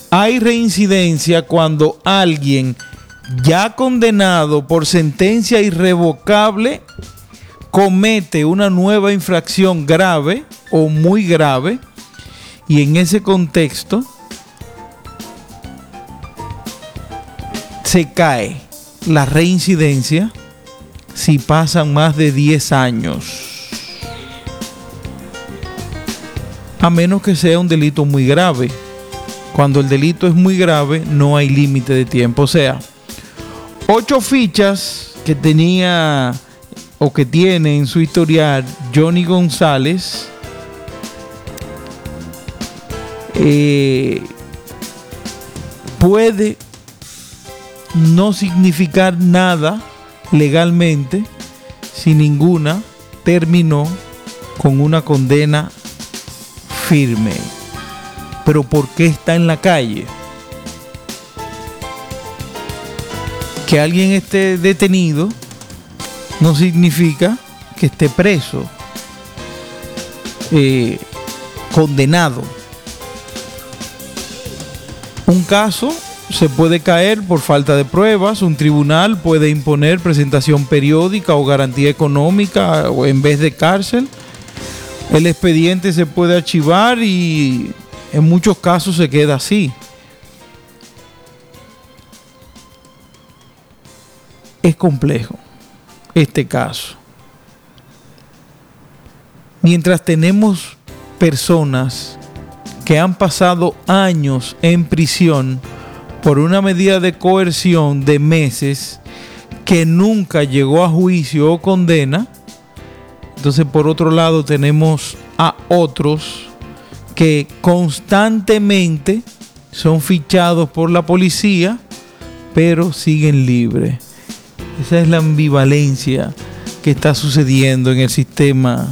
Hay reincidencia cuando alguien ya condenado por sentencia irrevocable comete una nueva infracción grave o muy grave, y en ese contexto se cae la reincidencia si pasan más de 10 años, a menos que sea un delito muy grave. Cuando el delito es muy grave, no hay límite de tiempo. O sea, 8 fichas que tenía o que tiene en su historial Johnny González puede no significar nada legalmente si ninguna terminó con una condena firme. Pero ¿por qué está en la calle? Que alguien esté detenido no significa que esté preso, condenado. Un caso se puede caer por falta de pruebas. Un tribunal puede imponer presentación periódica o garantía económica o en vez de cárcel. El expediente se puede archivar y en muchos casos se queda así. Es complejo este caso. Mientras tenemos personas que han pasado años en prisión por una medida de coerción de meses que nunca llegó a juicio o condena, entonces por otro lado tenemos a otros que constantemente son fichados por la policía, pero siguen libres. Esa es la ambivalencia que está sucediendo en el sistema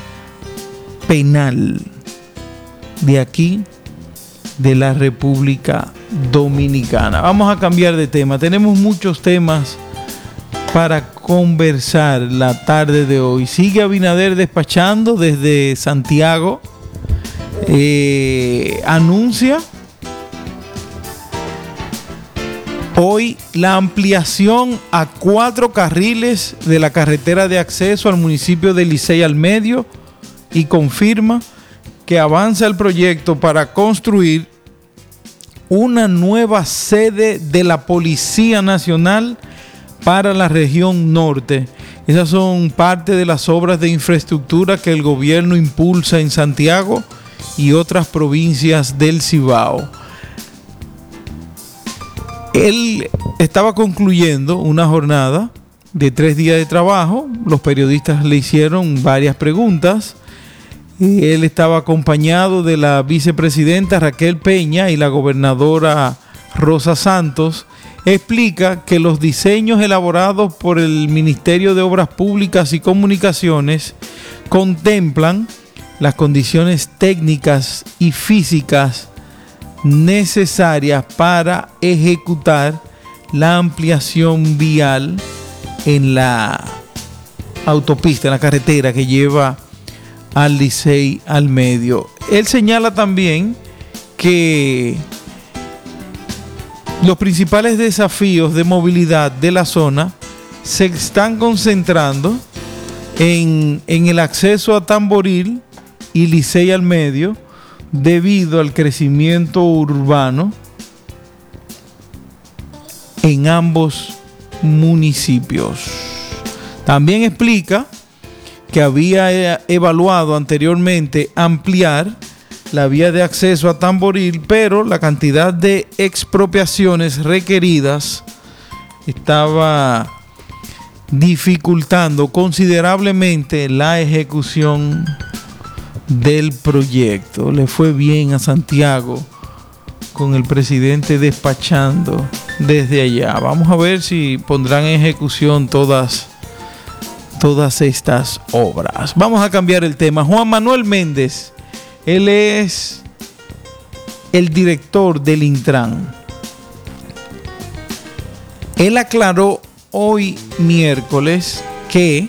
penal de aquí, de la República Dominicana. Vamos a cambiar de tema. Tenemos muchos temas para conversar la tarde de hoy. Sigue Abinader despachando desde Santiago. Anuncia hoy la ampliación a 4 carriles de la carretera de acceso al municipio de Licey al Medio y confirma que avanza el proyecto para construir una nueva sede de la Policía Nacional para la región norte. Esas son parte de las obras de infraestructura que el gobierno impulsa en Santiago y otras provincias del Cibao. Él estaba concluyendo una jornada de 3 días de trabajo. Los periodistas le hicieron varias preguntas. Él estaba acompañado de la vicepresidenta Raquel Peña y la gobernadora Rosa Santos. Explica que los diseños elaborados por el Ministerio de Obras Públicas y Comunicaciones contemplan las condiciones técnicas y físicas necesarias para ejecutar la ampliación vial en la autopista, en la carretera que lleva al Licey al Medio. Él señala también que los principales desafíos de movilidad de la zona se están concentrando en el acceso a Tamboril y Licey al Medio debido al crecimiento urbano en ambos municipios. También explica que había evaluado anteriormente ampliar la vía de acceso a Tamboril, pero la cantidad de expropiaciones requeridas estaba dificultando considerablemente la ejecución del proyecto. Le fue bien a Santiago con el presidente despachando desde allá. Vamos a ver si pondrán en ejecución todas estas obras. Vamos a cambiar el tema. Juan Manuel Méndez, él es el director del Intran. Él aclaró hoy miércoles que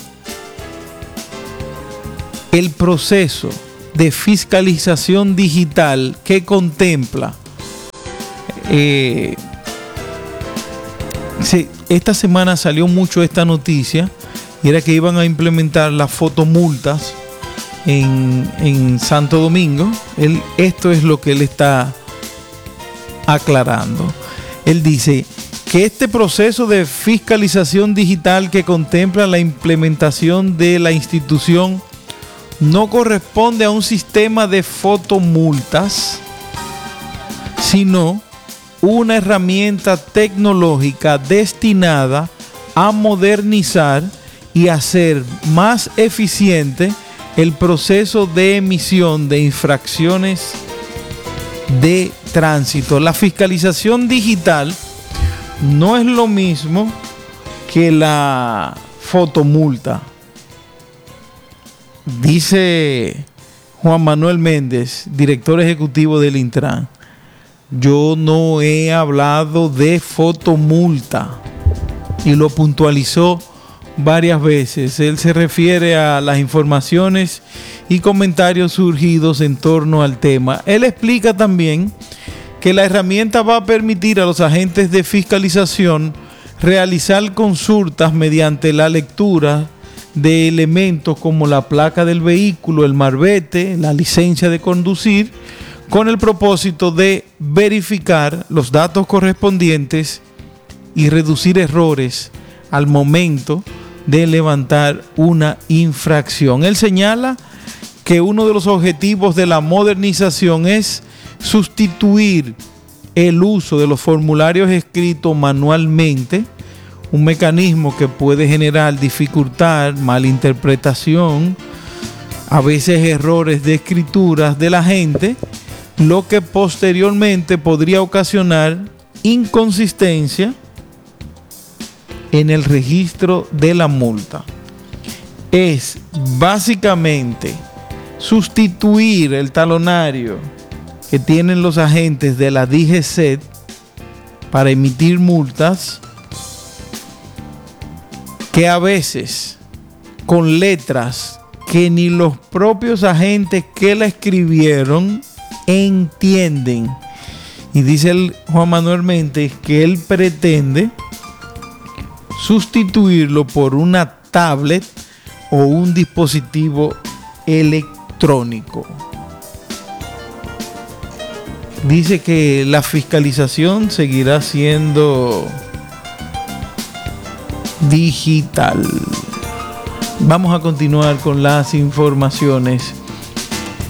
el proceso de fiscalización digital que contempla esta semana salió mucho esta noticia, y era que iban a implementar las fotomultas en Santo Domingo. Esto es lo que él está aclarando. Él dice que este proceso de fiscalización digital que contempla la implementación de la institución no corresponde a un sistema de fotomultas, sino una herramienta tecnológica destinada a modernizar y hacer más eficiente el proceso de emisión de infracciones de tránsito. La fiscalización digital no es lo mismo que la fotomulta. Dice Juan Manuel Méndez, director ejecutivo del Intran: yo no he hablado de fotomulta, y lo puntualizó varias veces. Él se refiere a las informaciones y comentarios surgidos en torno al tema. Él explica también que la herramienta va a permitir a los agentes de fiscalización realizar consultas mediante la lectura de elementos como la placa del vehículo, el marbete, la licencia de conducir, con el propósito de verificar los datos correspondientes y reducir errores al momento de levantar una infracción. Él señala que uno de los objetivos de la modernización es sustituir el uso de los formularios escritos manualmente, un mecanismo que puede generar dificultad, malinterpretación, a veces errores de escrituras de la gente, lo que posteriormente podría ocasionar inconsistencia en el registro de la multa. Es básicamente sustituir el talonario que tienen los agentes de la DGCET para emitir multas, que a veces con letras que ni los propios agentes que la escribieron entienden. Y dice Juan Manuel Méndez que él pretende sustituirlo por una tablet o un dispositivo electrónico. Dice que la fiscalización seguirá siendo digital. Vamos a continuar con las informaciones